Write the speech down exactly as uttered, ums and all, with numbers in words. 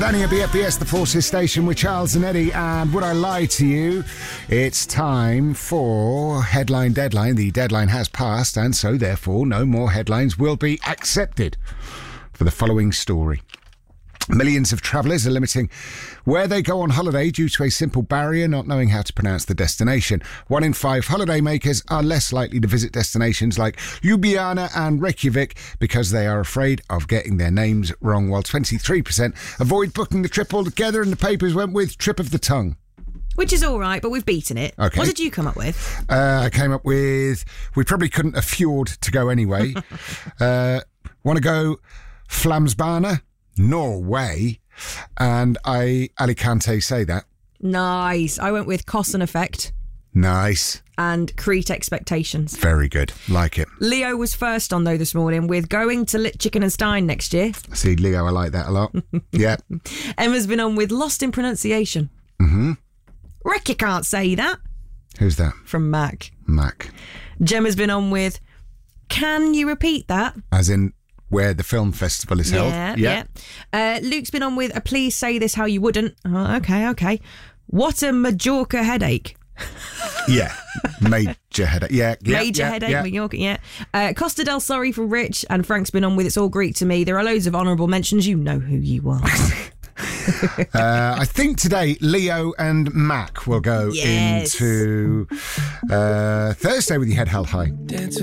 Danny at B F B S, the Forces Station with Charles and Eddie. And would I lie to you? It's time for Headline Deadline. The deadline has passed, and so therefore no more headlines will be accepted for the following story. Millions of travellers are limiting where they go on holiday due to a simple barrier, not knowing how to pronounce the destination. One in five holiday makers are less likely to visit destinations like Ljubljana and Reykjavik because they are afraid of getting their names wrong, while twenty-three percent avoid booking the trip altogether, and the papers went with trip of the tongue. Which is all right, but we've beaten it. Okay. What did you come up with? Uh, I came up with, we probably couldn't afford to go anyway. uh, Want to go Flamsbana? Norway, and I Alicante say that. Nice. I went with Cosson Effect. Nice. And Crete Expectations. Very good. Like it. Leo was first on, though, this morning with going to Lit Chicken and Stein next year. See, Leo, I like that a lot. Yeah. Emma's been on with Lost in Pronunciation. Mm-hmm. Rick, you can't say that. Who's that? From Mac. Mac. Gemma's been on with Can You Repeat That? As in where the film festival is held. Yeah, yeah. yeah. Uh, Luke's been on with a Please Say This How You Wouldn't. Oh, okay, okay. What a Majorca headache. Yeah, major headache. Yeah, yeah Major yeah, headache, yeah. Majorca, yeah. Uh, Costa del Sorry for Rich, and Frank's been on with It's All Greek to Me. There are loads of honourable mentions. You know who you are. uh, I think today Leo and Mac will go yes. into uh, Thursday with your head held high.